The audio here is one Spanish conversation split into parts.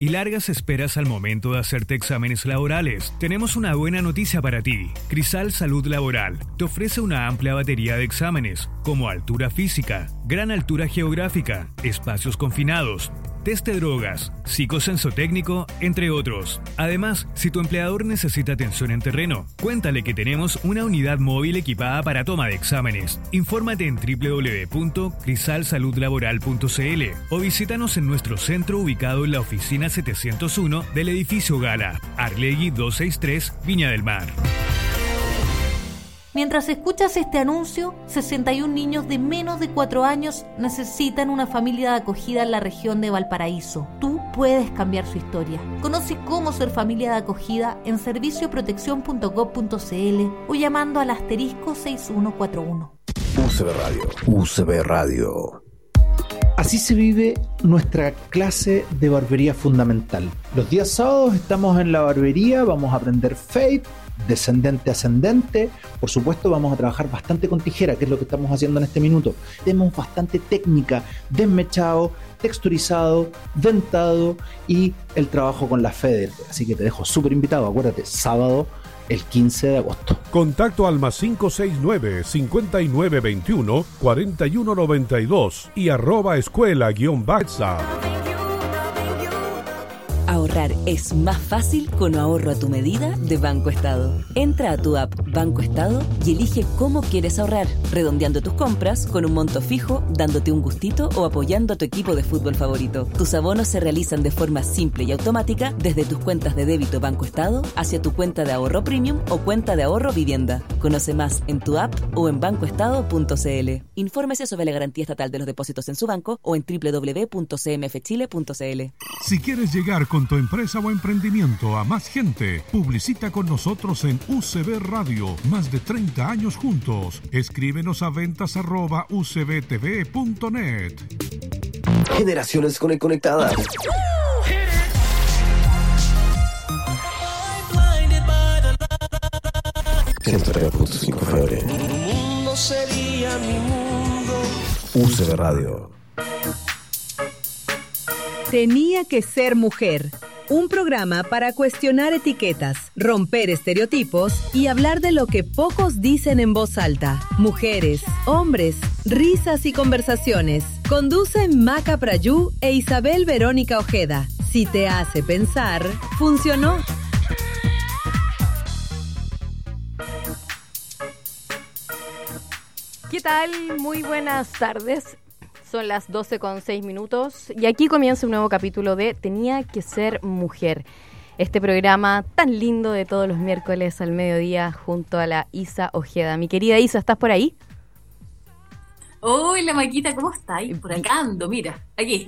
y largas esperas al momento de hacerte exámenes laborales, tenemos una buena noticia para ti. Crisal Salud Laboral te ofrece una amplia batería de exámenes, como altura física, gran altura geográfica, espacios confinados, test de drogas, psicosensotécnico, entre otros. Además, si tu empleador necesita atención en terreno, cuéntale que tenemos una unidad móvil equipada para toma de exámenes. Infórmate en www.crisalsaludlaboral.cl o visítanos en nuestro centro ubicado en la oficina 701 del edificio Gala, Arlegui 263, Viña del Mar. Mientras escuchas este anuncio, 61 niños de menos de 4 años necesitan una familia de acogida en la región de Valparaíso. Tú puedes cambiar su historia. Conoce cómo ser familia de acogida en servicioprotección.gov.cl o llamando al asterisco 6141. UCB Radio. Así se vive nuestra clase de barbería fundamental. Los días sábados estamos en la barbería, vamos a aprender fade, descendente ascendente. Por supuesto vamos a trabajar bastante con tijera, que es lo que estamos haciendo en este minuto. Tenemos bastante técnica, desmechado, texturizado, dentado y el trabajo con la Feder. Así que te dejo súper invitado, acuérdate, sábado el 15 de agosto. Contacto al +569-5921-4192 y @escuela_baxa. Ahorrar es más fácil con ahorro a tu medida de Banco Estado. Entra a tu app Banco Estado y elige cómo quieres ahorrar, redondeando tus compras con un monto fijo, dándote un gustito o apoyando a tu equipo de fútbol favorito. Tus abonos se realizan de forma simple y automática desde tus cuentas de débito Banco Estado hacia tu cuenta de ahorro premium o cuenta de ahorro vivienda. Conoce más en tu app o en bancoestado.cl. Infórmese sobre la garantía estatal de los depósitos en su banco o en www.cmfchile.cl. Si quieres llegar con tu empresa o emprendimiento a más gente, publicita con nosotros en UCB Radio. Más de 30 años juntos. Escríbenos a ventas@ucbtv.net. Generaciones conectadas. FM. Mi mundo sería mi mundo. UCB Radio. Tenía que ser mujer. Un programa para cuestionar etiquetas, romper estereotipos y hablar de lo que pocos dicen en voz alta. Mujeres, hombres, risas y conversaciones. Conducen Maca Prayú e Isabel Verónica Ojeda. Si te hace pensar, funcionó. ¿Qué tal? Muy buenas tardes. Son las 12:06 y aquí comienza un nuevo capítulo de Tenía que ser mujer. Este programa tan lindo de todos los miércoles al mediodía junto a la Isa Ojeda. Mi querida Isa, ¿estás por ahí? Hola Maquita, ¿cómo estáis? Por acá ando, mira, aquí.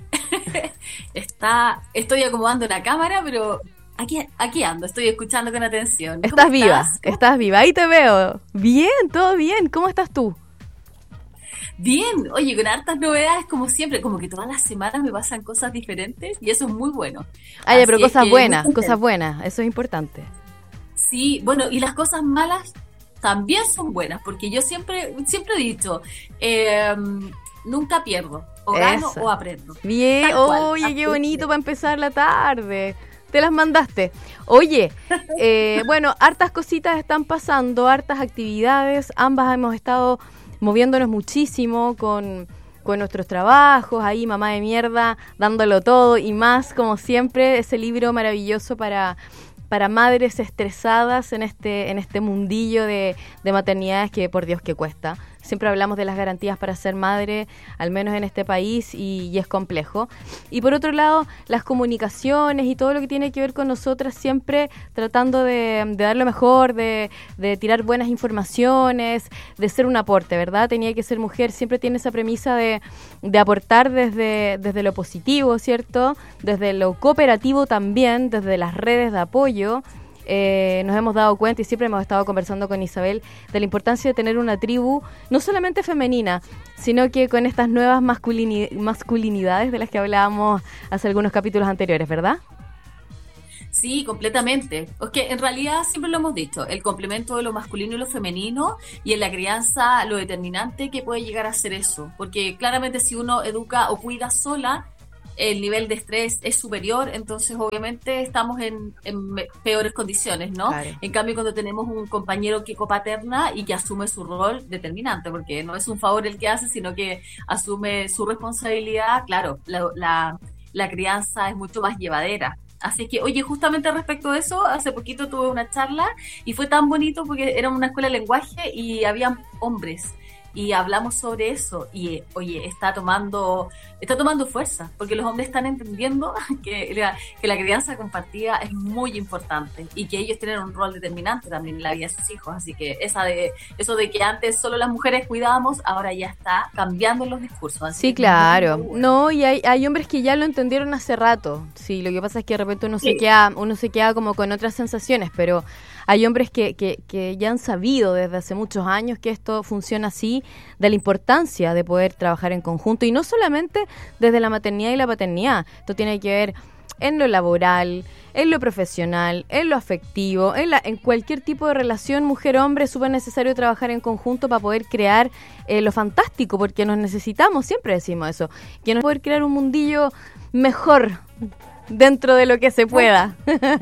Estoy acomodando la cámara, pero aquí ando, estoy escuchando con atención. Estás viva, ahí te veo. Bien, todo bien, ¿cómo estás tú? Bien, oye, con hartas novedades como siempre, como que todas las semanas me pasan cosas diferentes y eso es muy bueno. Pero cosas buenas, eso es importante. Sí, bueno, y las cosas malas también son buenas, porque yo siempre he dicho, nunca pierdo, o gano o aprendo. Bien, oye, qué bonito para empezar la tarde. Te las mandaste. Oye, bueno, hartas cositas están pasando, hartas actividades, ambas hemos estado moviéndonos muchísimo con nuestros trabajos, ahí Mamá de Mierda, dándolo todo y más, como siempre, ese libro maravilloso para madres estresadas en este mundillo de maternidades que, por Dios, que cuesta. Siempre hablamos de las garantías para ser madre, al menos en este país, y es complejo. Y por otro lado, las comunicaciones y todo lo que tiene que ver con nosotras, siempre tratando de dar lo mejor, de tirar buenas informaciones, de ser un aporte, ¿verdad? Tenía que ser mujer, siempre tiene esa premisa de aportar desde lo positivo, ¿cierto? Desde lo cooperativo también, desde las redes de apoyo. Nos hemos dado cuenta y siempre hemos estado conversando con Isabel de la importancia de tener una tribu no solamente femenina, sino que con estas nuevas masculinidades de las que hablábamos hace algunos capítulos anteriores, ¿verdad? Sí, completamente. Es que en realidad siempre lo hemos dicho, el complemento de lo masculino y lo femenino, y en la crianza lo determinante que puede llegar a ser eso, porque claramente si uno educa o cuida sola, el nivel de estrés es superior, entonces obviamente estamos en peores condiciones, ¿no? Claro. En cambio, cuando tenemos un compañero que copaterna y que asume su rol determinante, porque no es un favor el que hace, sino que asume su responsabilidad, claro, la crianza es mucho más llevadera. Así que, oye, justamente respecto de eso, hace poquito tuve una charla y fue tan bonito porque era una escuela de lenguaje y había hombres. Y hablamos sobre eso y, oye, está tomando fuerza, porque los hombres están entendiendo que la crianza compartida es muy importante y que ellos tienen un rol determinante también en la vida de sus hijos. Así que eso de que antes solo las mujeres cuidábamos, ahora ya está cambiando en los discursos. Así sí, claro. No, y hay hombres que ya lo entendieron hace rato. Sí, lo que pasa es que de repente uno se queda como con otras sensaciones, pero hay hombres que ya han sabido desde hace muchos años que esto funciona así, de la importancia de poder trabajar en conjunto, y no solamente desde la maternidad y la paternidad. Esto tiene que ver en lo laboral, en lo profesional, en lo afectivo, en cualquier tipo de relación mujer-hombre. Es súper necesario trabajar en conjunto para poder crear lo fantástico, porque nos necesitamos, siempre decimos eso, que nos poder crear un mundillo mejor dentro de lo que se pueda.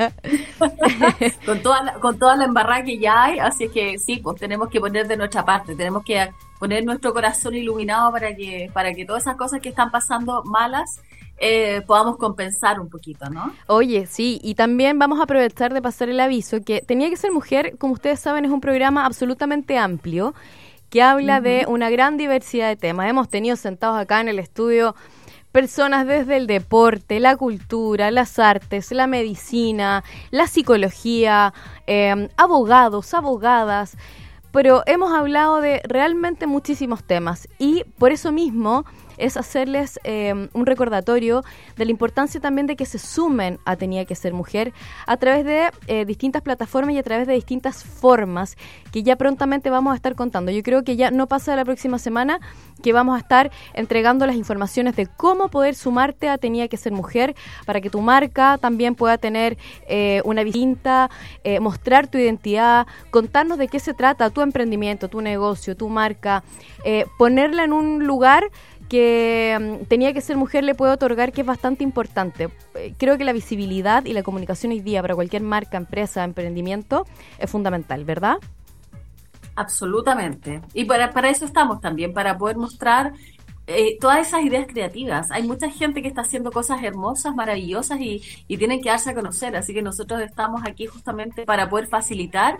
con toda la embarrada que ya hay, así que sí, pues tenemos que poner de nuestra parte, tenemos que poner nuestro corazón iluminado para que todas esas cosas que están pasando malas podamos compensar un poquito, ¿no? Oye, sí, y también vamos a aprovechar de pasar el aviso que Tenía que ser mujer, como ustedes saben, es un programa absolutamente amplio que habla de una gran diversidad de temas. Hemos tenido sentados acá en el estudio personas desde el deporte, la cultura, las artes, la medicina, la psicología, abogados, abogadas, pero hemos hablado de realmente muchísimos temas y por eso mismo es hacerles un recordatorio de la importancia también de que se sumen a Tenía que ser mujer a través de distintas plataformas y a través de distintas formas que ya prontamente vamos a estar contando. Yo creo que ya no pasa la próxima semana que vamos a estar entregando las informaciones de cómo poder sumarte a Tenía que ser mujer para que tu marca también pueda tener una distinta, mostrar tu identidad, contarnos de qué se trata tu emprendimiento, tu negocio, tu marca, ponerla en un lugar que Tenía que ser mujer le puede otorgar, que es bastante importante. Creo que la visibilidad y la comunicación hoy día para cualquier marca, empresa, emprendimiento es fundamental, ¿verdad? Absolutamente. Y para eso estamos también, para poder mostrar todas esas ideas creativas. Hay mucha gente que está haciendo cosas hermosas, maravillosas y tienen que darse a conocer, así que nosotros estamos aquí justamente para poder facilitar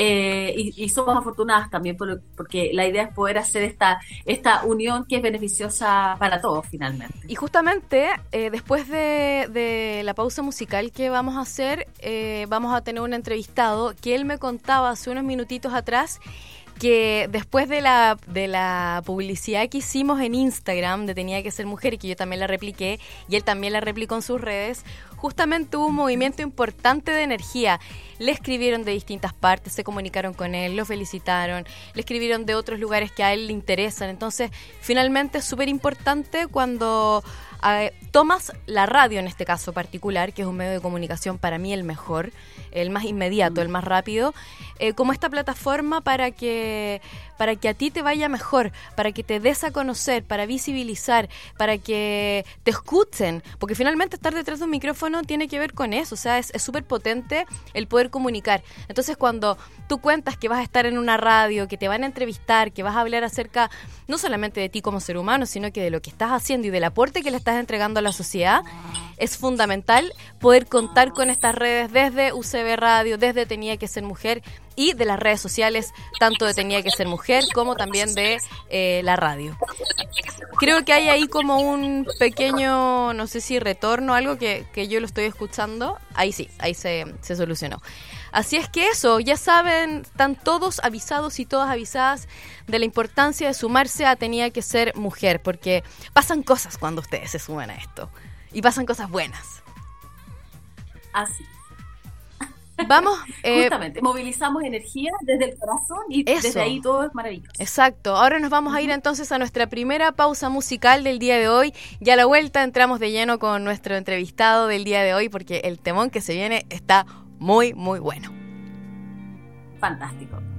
y somos afortunadas también porque la idea es poder hacer esta unión que es beneficiosa para todos finalmente. Y justamente después de la pausa musical que vamos a hacer, vamos a tener un entrevistado que él me contaba hace unos minutitos atrás que después de la publicidad que hicimos en Instagram de Tenía que ser mujer, y que yo también la repliqué y él también la replicó en sus redes, justamente hubo un movimiento importante de energía. Le escribieron de distintas partes, se comunicaron con él, lo felicitaron, le escribieron de otros lugares que a él le interesan. Entonces, finalmente es súper importante cuando tomas la radio, en este caso particular, que es un medio de comunicación para mí el mejor, el más inmediato, el más rápido, como esta plataforma para que a ti te vaya mejor, para que te des a conocer, para visibilizar, para que te escuchen, porque finalmente estar detrás de un micrófono tiene que ver con eso. O sea, es súper potente el poder comunicar. Entonces, cuando tú cuentas que vas a estar en una radio, que te van a entrevistar, que vas a hablar acerca no solamente de ti como ser humano, sino que de lo que estás haciendo y del aporte que le estás entregando a la sociedad, es fundamental poder contar con estas redes desde UCB Radio, desde Tenía que ser mujer, y de las redes sociales, tanto de Tenía que ser mujer como también de la radio. Creo que hay ahí como un pequeño, no sé si retorno, algo que yo lo estoy escuchando. Ahí sí, ahí se solucionó. Así es que eso, ya saben, están todos avisados y todas avisadas de la importancia de sumarse a Tenía que ser mujer, porque pasan cosas cuando ustedes se suman a esto, y pasan cosas buenas. Así. Vamos, justamente, movilizamos energía desde el corazón y desde ahí todo es maravilloso. Exacto, ahora nos vamos a ir entonces a nuestra primera pausa musical del día de hoy, y a la vuelta entramos de lleno con nuestro entrevistado del día de hoy, porque el temón que se viene está muy, muy bueno. Fantástico.